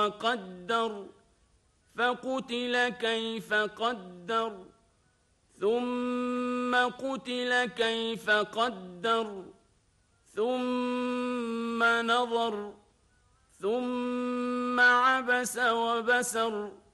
قدر فقتل كيف قدر ثم قتل كيف قدر ثم نظر ثم عبس وبسر